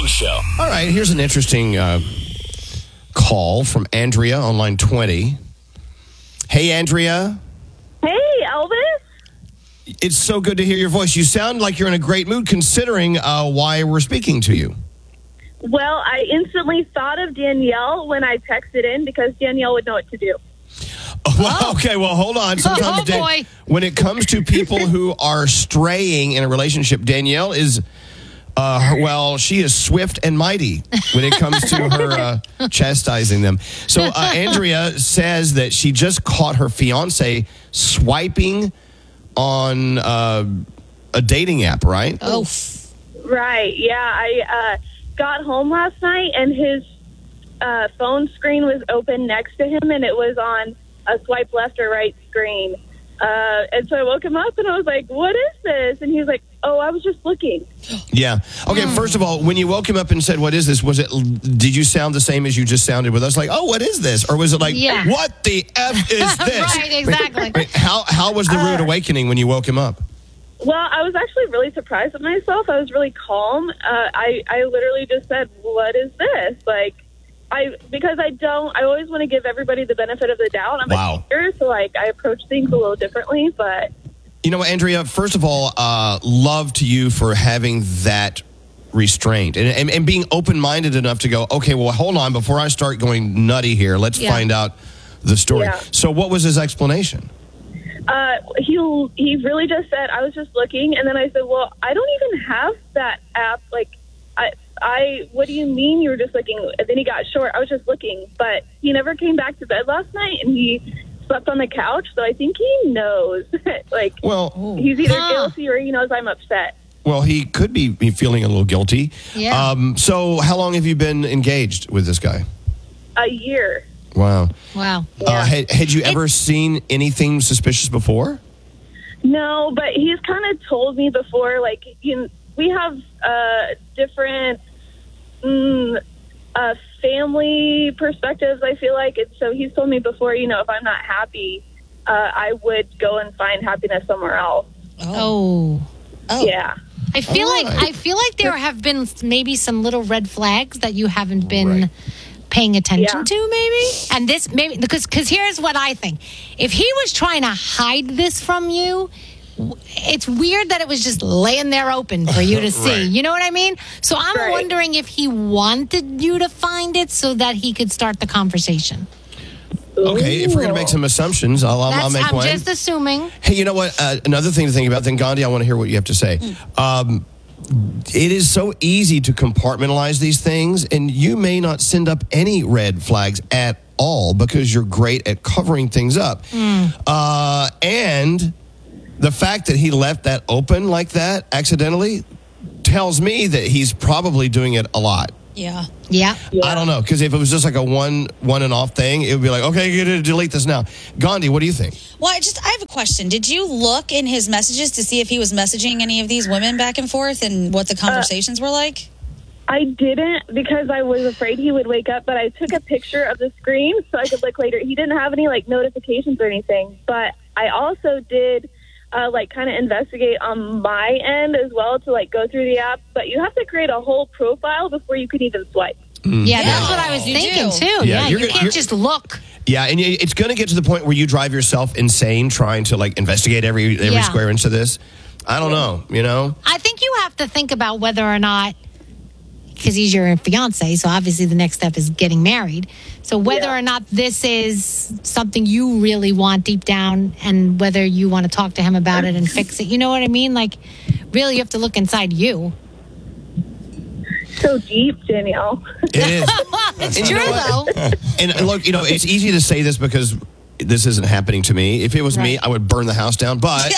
Show. All right, here's an interesting call from Andrea on line 20. Hey, Andrea. Hey, Elvis. It's so good to hear your voice. You sound like you're in a great mood considering why we're speaking to you. Well, I instantly thought of Danielle when I texted in because Danielle would know what to do. Well, okay, well, hold on. Sometimes when it comes to people who are straying in a relationship, Danielle is, she is swift and mighty when it comes to her chastising them. So Andrea says that she just caught her fiance swiping on a dating app, right? Oh. Right, yeah. I got home last night and his phone screen was open next to him and it was on a swipe left or right screen. And so I woke him up and I was like, what is this? And he was like, oh, I was just looking. Yeah. Okay, first of all, when you woke him up and said, what is this? Did you sound the same as you just sounded with us? Like, oh, what is this? Or was it like, what the F is this? Right, exactly. Wait, how was the rude awakening when you woke him up? Well, I was actually really surprised with myself. I was really calm. I literally just said, what is this? Because I always want to give everybody the benefit of the doubt. I'm a teacher, so I approach things a little differently, but... You know what, Andrea, first of all, love to you for having that restraint and being open-minded enough to go, okay, well, hold on, before I start going nutty here, let's find out the story. Yeah. So what was his explanation? He really just said, I was just looking, and then I said, well, I don't even have that app, what do you mean you were just looking? And then he got short. I was just looking, but he never came back to bed last night, and he slept on the couch, so I think he knows. He's either guilty or he knows I'm upset. Well, he could be feeling a little guilty. Yeah. So how long have you been engaged with this guy? A year. Wow. Yeah. Had you ever seen anything suspicious before? No, but he's kind of told me before, we have different family perspectives, I feel like. And so he's told me before, if I'm not happy, I would go and find happiness somewhere else. Oh. Yeah. I feel like there have been maybe some little red flags that you haven't been paying attention to, maybe. And this maybe because here's what I think. If he was trying to hide this from you, it's weird that it was just laying there open for you to see. Right. You know what I mean? So I'm wondering if he wanted you to find it so that he could start the conversation. Okay, if we're going to make some assumptions, I'll make one. I'm just assuming. Hey, you know what? Another thing to think about, then Gandhi, I want to hear what you have to say. It is so easy to compartmentalize these things, and you may not send up any red flags at all because you're great at covering things up. And the fact that he left that open like that accidentally tells me that he's probably doing it a lot. Yeah. I don't know, because if it was just like a one and off thing, it would be like, okay, you're going to delete this now. Gandhi, what do you think? Well, I have a question. Did you look in his messages to see if he was messaging any of these women back and forth and what the conversations were like? I didn't because I was afraid he would wake up, but I took a picture of the screen so I could look later. He didn't have any notifications or anything, but I also did kind of investigate on my end as well to go through the app, but you have to create a whole profile before you can even swipe. Yeah, that's what I was thinking too. Yeah, you can't just look. Yeah, and it's going to get to the point where you drive yourself insane trying to investigate every square inch of this. I don't know, I think you have to think about whether or not, because he's your fiance, so obviously the next step is getting married. So whether or not this is something you really want deep down and whether you want to talk to him about it and fix it. You know what I mean? Really you have to look inside you. So deep, Danielle. It is. It's true, though. And look, it's easy to say this because this isn't happening to me. If it was me, I would burn the house down. But,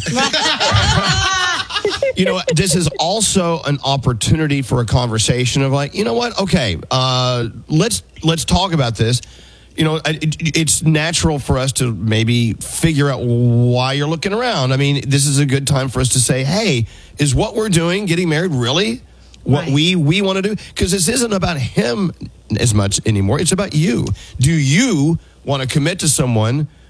this is also an opportunity for a conversation of okay, let's talk about this. It's natural for us to maybe figure out why you're looking around. I mean, this is a good time for us to say, hey, is what we're doing, getting married, really what we want to do? Because this isn't about him as much anymore. It's about you. Do you want to commit to someone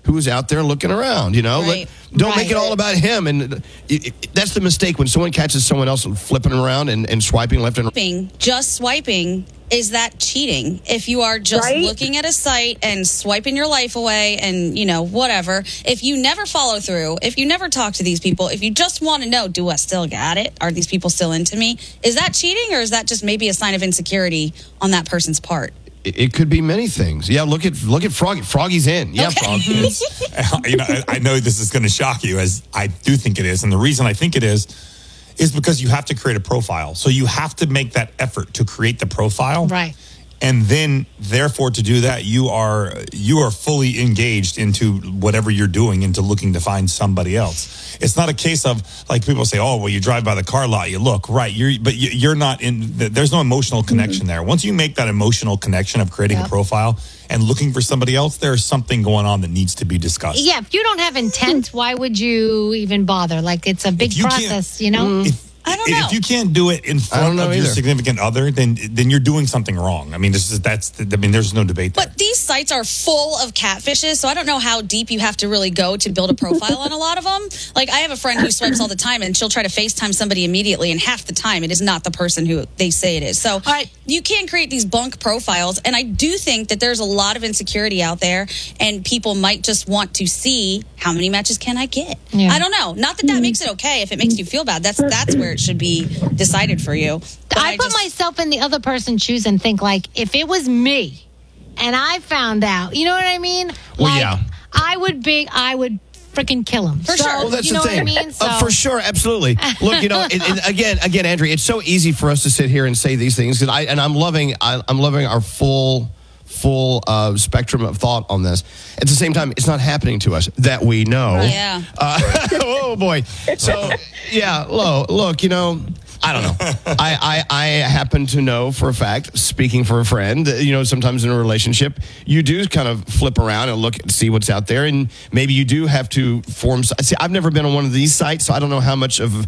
who's out there looking around. Right. Don't make it all about him. And that's the mistake when someone catches someone else flipping around and swiping left and right. Just swiping, is that cheating? If you are just looking at a site and swiping your life away and, whatever, if you never follow through, if you never talk to these people, if you just want to know, do I still got it? Are these people still into me? Is that cheating, or is that just maybe a sign of insecurity on that person's part? It could be many things. Yeah, look at Froggy. Froggy's in. Yeah, Okay. Froggy. I know this is going to shock you, as I do think it is. And the reason I think it is because you have to create a profile. So you have to make that effort to create the profile. Right. And then, therefore, to do that, you are fully engaged into whatever you're doing, into looking to find somebody else. It's not a case of, like, people say, oh, well, you drive by the car lot, you look, right. You're not in, there's no emotional connection there. Once you make that emotional connection of creating a profile and looking for somebody else, there's something going on that needs to be discussed. Yeah, if you don't have intent, why would you even bother? Like, it's a big process, I don't know. If you can't do it in front of your significant other, then you're doing something wrong. I mean, there's no debate there. But these sites are full of catfishes, so I don't know how deep you have to really go to build a profile on a lot of them. Like, I have a friend who swipes all the time, and she'll try to FaceTime somebody immediately, and half the time it is not the person who they say it is. So you can create these bunk profiles, and I do think that there's a lot of insecurity out there, and people might just want to see how many matches can I get. Yeah. I don't know. Not that makes it okay if it makes you feel bad. That's where it should be decided for you. But I put myself in the other person's shoes and think, like, if it was me and I found out, you know what I mean? Well, like, yeah. I would freaking kill him. For sure. Well, that's you know the thing. what I mean? So. For sure, absolutely. Look, again, Andrea, it's so easy for us to sit here and say these things, and I'm loving our full spectrum of thought on this. At the same time, it's not happening to us that we know. Yeah. Oh boy. So yeah, look, I don't know. I happen to know for a fact, speaking for a friend, sometimes in a relationship, you do kind of flip around and look and see what's out there, and maybe you do have to form. See, I've never been on one of these sites, so I don't know how much of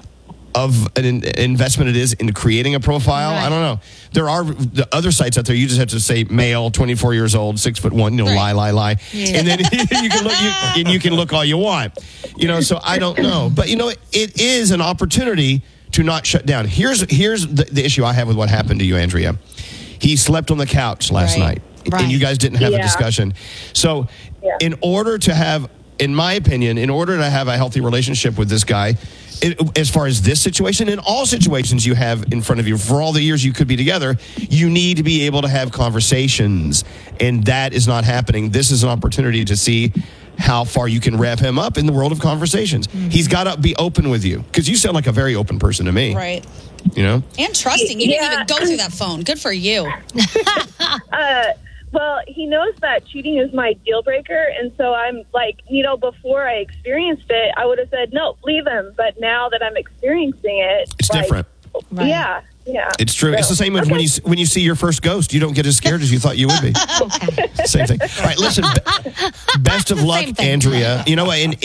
an investment it is in creating a profile. Right. I don't know. There are the other sites out there. You just have to say male, 24 years old, 6'1", lie, yeah. And then you can look all you want. So I don't know, but it is an opportunity to not shut down. Here's the issue I have with what happened to you, Andrea. He slept on the couch last night, and you guys didn't have a discussion. So, in order to have a healthy relationship with this guy, as far as this situation, in all situations you have in front of you, for all the years you could be together, you need to be able to have conversations, and that is not happening. This is an opportunity to see how far you can rev him up in the world of conversations. Mm-hmm. He's got to be open with you, because you sound like a very open person to me. Right. And trusting. You didn't even go through that phone. Good for you. Well, he knows that cheating is my deal breaker, and so I'm like, before I experienced it, I would have said, no, leave him. But now that I'm experiencing it, it's different. Right. Yeah. It's true. So, it's the same as when you see your first ghost. You don't get as scared as you thought you would be. Same thing. All right, listen. Best of luck, Andrea. And